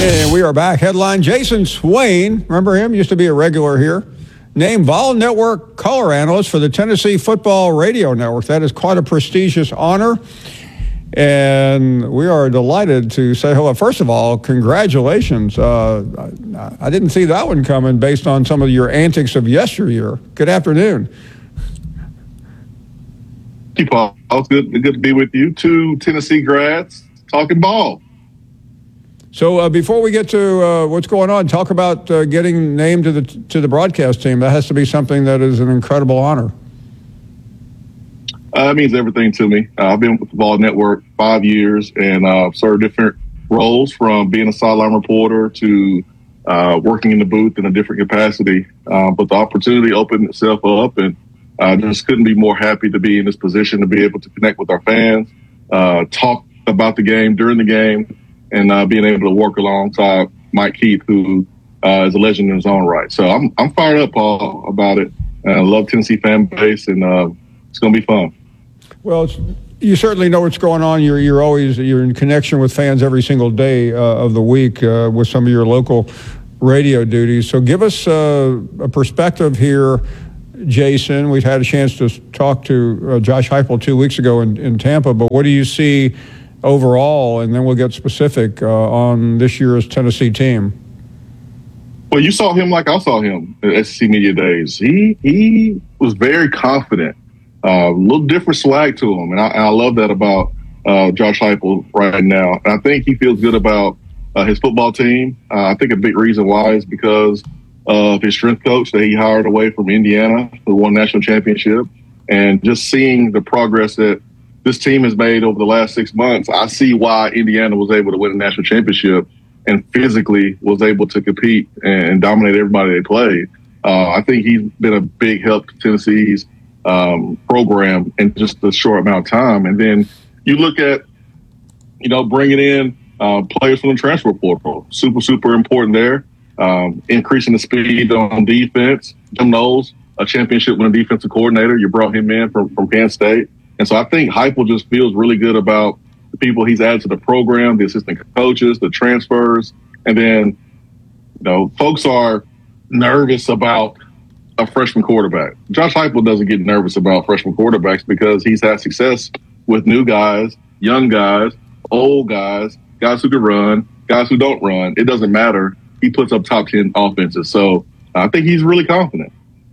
And we are back. Headline, Jason Swain, remember him? Used to be a regular here. Named Vol Network color analyst for the Tennessee Football Radio Network. That is quite a prestigious honor. And we are delighted to say hello. First of all, congratulations. I didn't see that one coming based on some of your antics of yesteryear. Good afternoon. Hey, Paul. It's good to be with you. Two Tennessee grads talking ball. So before we get to what's going on, talk about getting named to the broadcast team. That has to be something that is an incredible honor. It means everything to me. I've been with the Vol Network 5 years and served different roles, from being a sideline reporter to working in the booth in a different capacity. But the opportunity opened itself up, and I just couldn't be more happy to be in this position to be able to connect with our fans, talk about the game during the game, and being able to work alongside Mike Keith, who is a legend in his own right. So I'm fired up, Paul, about it. I love Tennessee fan base, and it's going to be fun. Well, you certainly know what's going on. You're in connection with fans every single day of the week with some of your local radio duties. So give us a perspective here, Jason. We've had a chance to talk to Josh Heupel 2 weeks ago in Tampa, but what do you see overall, and then we'll get specific on this year's Tennessee team? Well, you saw him like I saw him at SEC Media Days. He was very confident, a little different swag to him, and I love that about Josh Heupel right now. And I think he feels good about his football team. I think a big reason why is because of his strength coach that he hired away from Indiana, who won national championship, and just seeing the progress that this team has made over the last 6 months. I see why Indiana was able to win a national championship and physically was able to compete and dominate everybody they played. I think he's been a big help to Tennessee's program in just a short amount of time. And then you look at, bringing in players from the transfer portal, super important there. Increasing the speed on defense. Jim Knowles, a championship winning defensive coordinator, you brought him in from Penn State. And so I think Heupel just feels really good about the people he's added to the program, the assistant coaches, the transfers. And then, folks are nervous about a freshman quarterback. Josh Heupel doesn't get nervous about freshman quarterbacks because he's had success with new guys, young guys, old guys, guys who can run, guys who don't run. It doesn't matter. He puts up top 10 offenses. So I think he's really confident.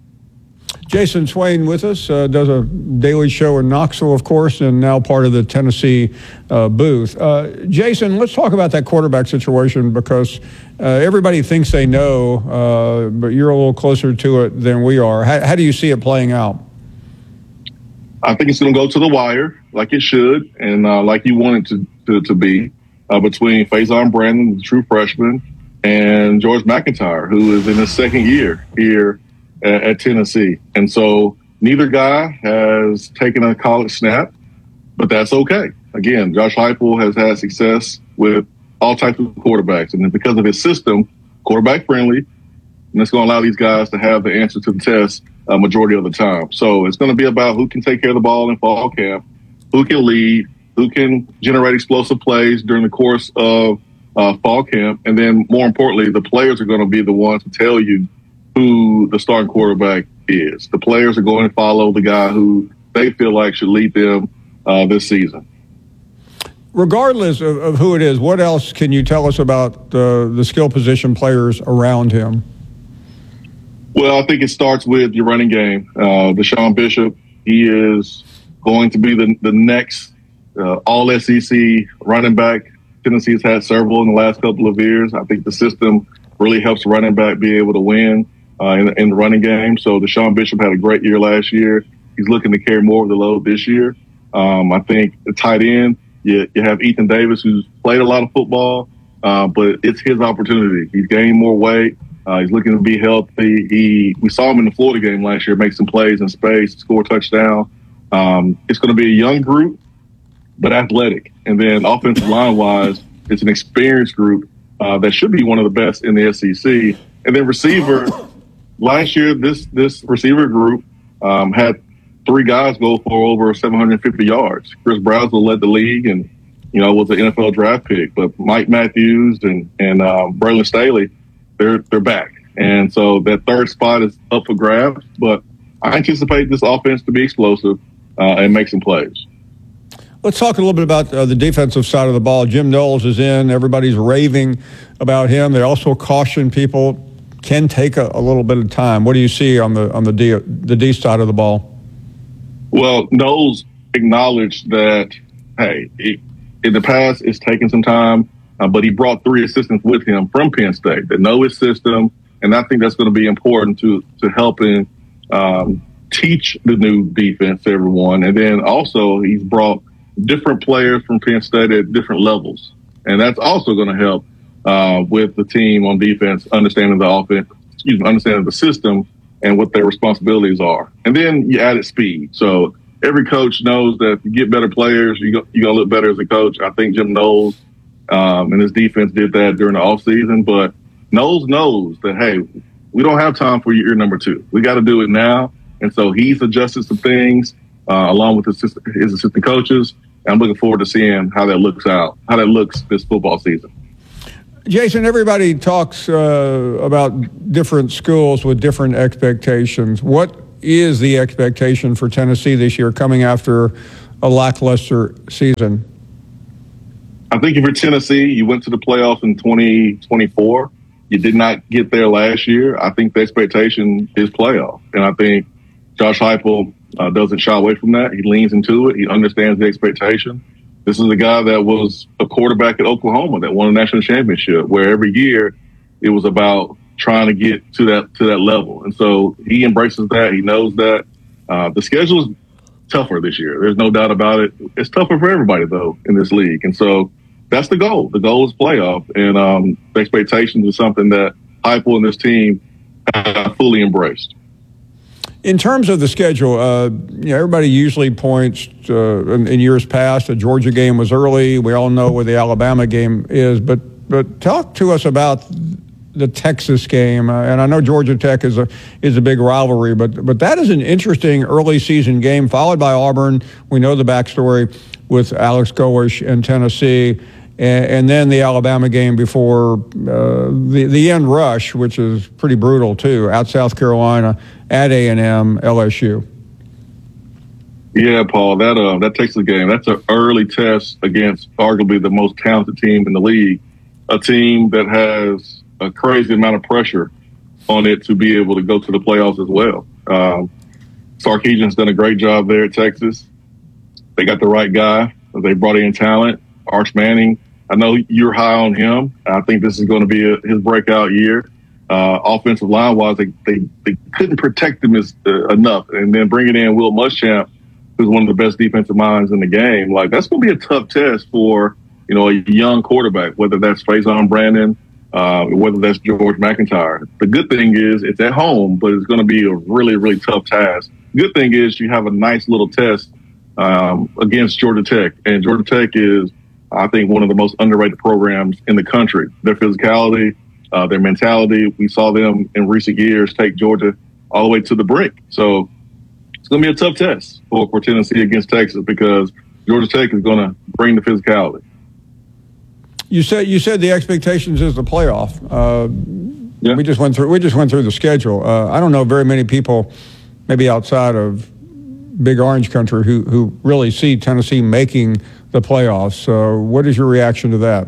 Jason Swain with us, does a daily show in Knoxville, of course, and now part of the Tennessee booth. Jason, let's talk about that quarterback situation, because everybody thinks they know, but you're a little closer to it than we are. How do you see it playing out? I think it's going to go to the wire, like it should, and like you want it to be, between Faison Brandon, the true freshman, and George McIntyre, who is in his second year here at Tennessee. And so neither guy has taken a college snap, but that's okay. Again, Josh Heupel has had success with all types of quarterbacks. And because of his system, quarterback friendly, and it's going to allow these guys to have the answer to the test a majority of the time. So it's going to be about who can take care of the ball in fall camp, who can lead, who can generate explosive plays during the course of fall camp. And then more importantly, the players are going to be the ones to tell you who the starting quarterback is. The players are going to follow the guy who they feel like should lead them this season. Regardless of who it is, what else can you tell us about the skill position players around him? Well, I think it starts with your running game. Deshaun Bishop, he is going to be the next all-SEC running back. Tennessee has had several in the last couple of years. I think the system really helps running back be able to win in the running game. So Deshaun Bishop had a great year last year. He's looking to carry more of the load this year. I think the tight end, you have Ethan Davis, who's played a lot of football, but it's his opportunity. He's gained more weight. He's looking to be healthy. We saw him in the Florida game last year make some plays in space, score a touchdown. It's going to be a young group, but athletic. And then offensive line-wise, it's an experienced group that should be one of the best in the SEC. And then receiver, last year, this receiver group had three guys go for over 750 yards. Chris Bradswell led the league, and was an NFL draft pick, but Mike Matthews and Braylon Staley, they're back. And so that third spot is up for grabs, but I anticipate this offense to be explosive and make some plays. Let's talk a little bit about the defensive side of the ball. Jim Knowles is in. Everybody's raving about him. They also caution people can take a little bit of time. What do you see on the D side of the ball? Well, Knowles acknowledged that, hey, in the past it's taken some time, but he brought 3 assistants with him from Penn State that know his system, and I think that's going to be important to helping teach the new defense to everyone. And then also he's brought different players from Penn State at different levels. And that's also going to help with the team on defense, understanding the offense, understanding the system and what their responsibilities are. And then you added speed. So every coach knows that if you get better players, you're going to look better as a coach. I think Jim Knowles and his defense did that during the offseason. But Knowles knows that, hey, we don't have time for year number 2. We got to do it now. And so he's adjusted some things along with his assistant coaches. And I'm looking forward to seeing how that looks this football season. Jason, everybody talks about different schools with different expectations. What is the expectation for Tennessee this year coming after a lackluster season? I think if you're Tennessee, you went to the playoffs in 2024. You did not get there last year. I think the expectation is playoff. And I think Josh Heupel doesn't shy away from that. He leans into it. He understands the expectation. This is a guy that was a quarterback at Oklahoma that won a national championship, where every year it was about trying to get to that level. And so he embraces that. He knows that. The schedule is tougher this year. There's no doubt about it. It's tougher for everybody, though, in this league. And so that's the goal. The goal is playoff. And the expectations is something that Heupel and this team have fully embraced. In terms of the schedule, everybody usually points in years past, the Georgia game was early. We all know where the Alabama game is, but talk to us about the Texas game. And I know Georgia Tech is a big rivalry, but that is an interesting early season game, followed by Auburn. We know the backstory with Alex Golesh and Tennessee. And then the Alabama game before the end rush, which is pretty brutal too, at South Carolina, at A&M, LSU. Yeah, Paul, that Texas game, that's an early test against arguably the most talented team in the league, a team that has a crazy amount of pressure on it to be able to go to the playoffs as well. Sarkisian's done a great job there at Texas. They got the right guy. They brought in talent. Arch Manning, I know you're high on him. I think this is going to be his breakout year. Offensive line-wise, they couldn't protect him enough. And then bringing in Will Muschamp, who's one of the best defensive minds in the game, like that's going to be a tough test for, a young quarterback, whether that's Faison Brandon, whether that's George McIntyre. The good thing is it's at home, but it's going to be a really, really tough task. Good thing is you have a nice little test against Georgia Tech. And Georgia Tech is, I think, one of the most underrated programs in the country. Their physicality, their mentality, we saw them in recent years take Georgia all the way to the brink. So it's going to be a tough test for Tennessee against Texas because Georgia Tech is going to bring the physicality. You said the expectations is the playoff. Yeah. We just went through the schedule. I don't know very many people, maybe outside of Big Orange Country, who really see Tennessee making the playoffs. So what is your reaction to that?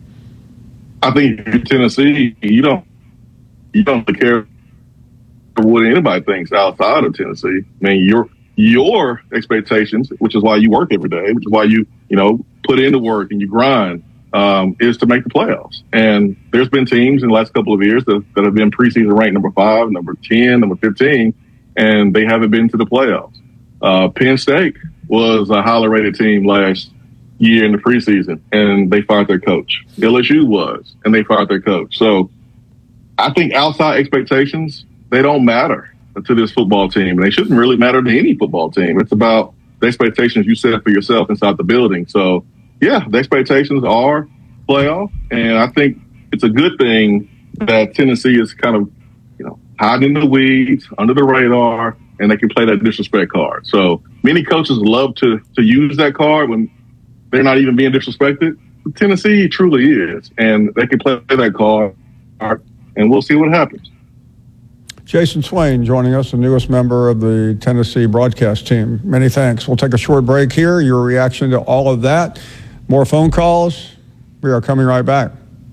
I think if you're Tennessee, you don't care what anybody thinks outside of Tennessee. I mean, your expectations, which is why you work every day, which is why you put in the work and you grind, is to make the playoffs. And there's been teams in the last couple of years that have been preseason ranked number 5, number 10, number 15, and they haven't been to the playoffs. Penn State was a highly rated team last year in the preseason, and they fired their coach. LSU was, and they fired their coach. So I think outside expectations, they don't matter to this football team. They shouldn't really matter to any football team. It's about the expectations you set for yourself inside the building. So, yeah, the expectations are playoff, and I think it's a good thing that Tennessee is kind of, hiding in the weeds, under the radar, and they can play that disrespect card. So many coaches love to use that card when they're not even being disrespected. Tennessee truly is, and they can play that card, and we'll see what happens. Jason Swain joining us, the newest member of the Tennessee broadcast team. Many thanks. We'll take a short break here. Your reaction to all of that. More phone calls. We are coming right back.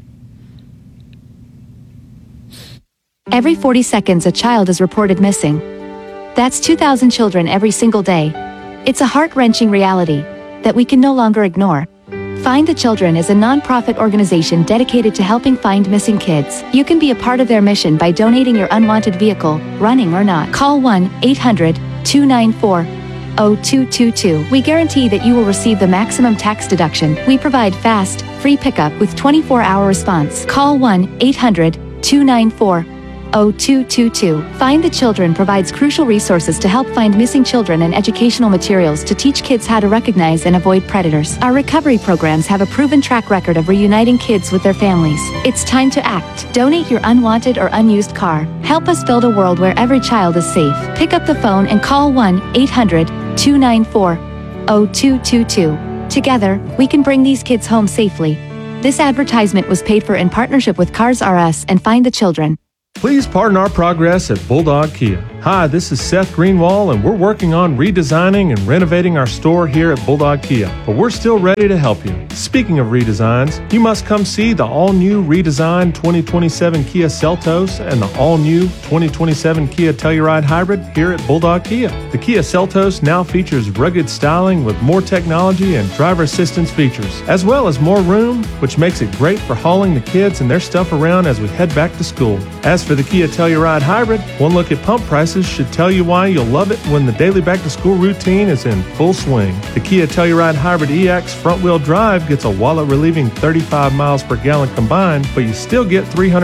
Every 40 seconds, a child is reported missing. That's 2,000 children every single day. It's a heart-wrenching reality that we can no longer ignore. Find the Children is a non-profit organization dedicated to helping find missing kids. You can be a part of their mission by donating your unwanted vehicle, running or not. Call 1-800-294-0222. We guarantee that you will receive the maximum tax deduction. We provide fast, free pickup with 24-hour response. Call 1-800-294-0222. Find the Children provides crucial resources to help find missing children and educational materials to teach kids how to recognize and avoid predators. Our recovery programs have a proven track record of reuniting kids with their families. It's time to act. Donate your unwanted or unused car. Help us build a world where every child is safe. Pick up the phone and call 1-800-294-0222. Together, we can bring these kids home safely. This advertisement was paid for in partnership with Cars R Us and Find the Children. Please pardon our progress at Bulldog Kia. Hi, this is Seth Greenwald, and we're working on redesigning and renovating our store here at Bulldog Kia, but we're still ready to help you. Speaking of redesigns, you must come see the all-new redesigned 2027 Kia Seltos and the all-new 2027 Kia Telluride Hybrid here at Bulldog Kia. The Kia Seltos now features rugged styling with more technology and driver assistance features, as well as more room, which makes it great for hauling the kids and their stuff around as we head back to school. As for the Kia Telluride Hybrid, one look at pump prices should tell you why you'll love it when the daily back-to-school routine is in full swing. The Kia Telluride Hybrid EX front-wheel drive gets a wallet-relieving 35 miles per gallon combined, but you still get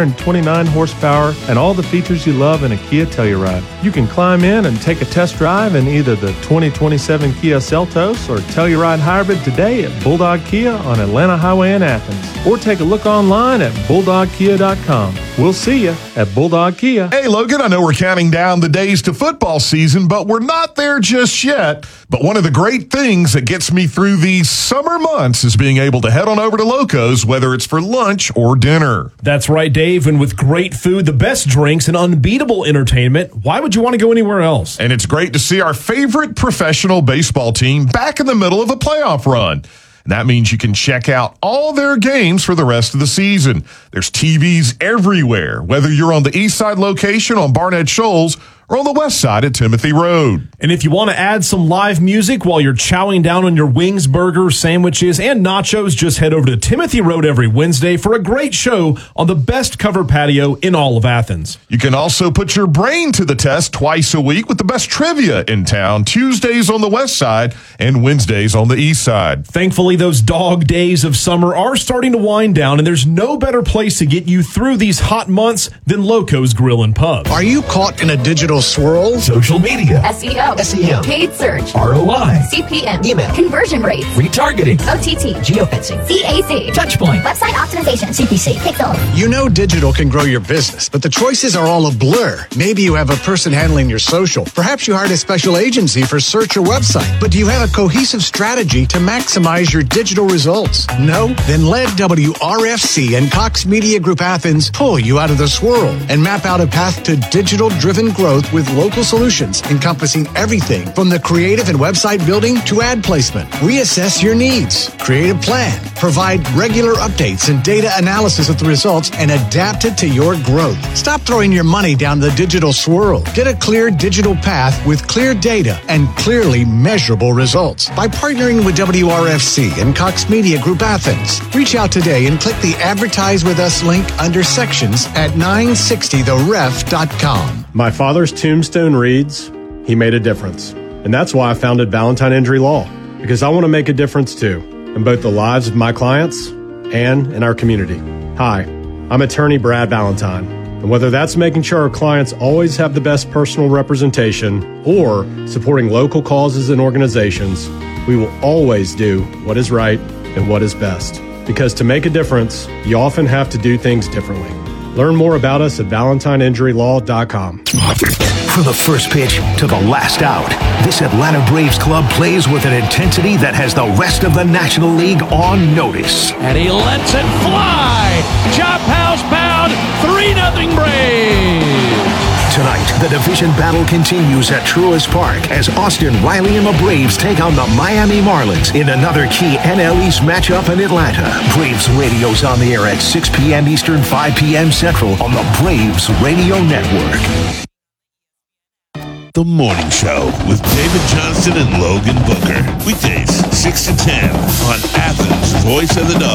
329 horsepower and all the features you love in a Kia Telluride. You can climb in and take a test drive in either the 2027 Kia Seltos or Telluride Hybrid today at Bulldog Kia on Atlanta Highway in Athens, or take a look online at bulldogkia.com. We'll see you at Bulldog Kia. Hey, Logan, I know we're counting down the days to football season, but we're not there just yet. But one of the great things that gets me through these summer months is being able to head on over to Loco's, whether it's for lunch or dinner. That's right, Dave. And with great food, the best drinks, and unbeatable entertainment, why would you want to go anywhere else? And it's great to see our favorite professional baseball team back in the middle of a playoff run. And that means you can check out all their games for the rest of the season. There's TVs everywhere, whether you're on the east side location on Barnett Shoals or on the west side at Timothy Road. And if you want to add some live music while you're chowing down on your wings, burgers, sandwiches, and nachos, just head over to Timothy Road every Wednesday for a great show on the best covered patio in all of Athens. You can also put your brain to the test twice a week with the best trivia in town, Tuesdays on the west side and Wednesdays on the east side. Thankfully, those dog days of summer are starting to wind down, and there's no better place to get you through these hot months than Loco's Grill and Pub. Are you caught in a digital swirl? Social media, SEO, SEM, paid search, ROI, CPM, email, conversion rates, retargeting, OTT, geofencing, CAC, touchpoint, website optimization, CPC, Pixel. You know digital can grow your business, but the choices are all a blur. Maybe you have a person handling your social. Perhaps you hired a special agency for search or website. But do you have a cohesive strategy to maximize your digital results? No? Then let WRFC and Cox Media Group Athens pull you out of the swirl and map out a path to digital-driven growth with local solutions encompassing everything from the creative and website building to ad placement. Reassess your needs, create a plan, provide regular updates and data analysis of the results, and adapt it to your growth. Stop throwing your money down the digital swirl. Get a clear digital path with clear data and clearly measurable results by partnering with WRFC and Cox Media Group Athens. Reach out today and click the Advertise With Us link under sections at 960theref.com. My father's tombstone reads, "He made a difference." And that's why I founded Valentine Injury Law, because I want to make a difference too, in both the lives of my clients and in our community. Hi, I'm attorney Brad Valentine. And whether that's making sure our clients always have the best personal representation or supporting local causes and organizations, we will always do what is right and what is best. Because to make a difference, you often have to do things differently. Learn more about us at ValentineInjuryLaw.com. From the first pitch to the last out, this Atlanta Braves club plays with an intensity that has the rest of the National League on notice. And he lets it fly. Chop house pound, 3-0 Braves. Tonight, the division battle continues at Truist Park as Austin Riley and the Braves take on the Miami Marlins in another key NL East matchup in Atlanta. Braves Radio's on the air at 6 p.m. Eastern, 5 p.m. Central on the Braves Radio Network. The Morning Show with David Johnston and Logan Booker. Weekdays, 6 to 10 on Athens' Voice of the Dog.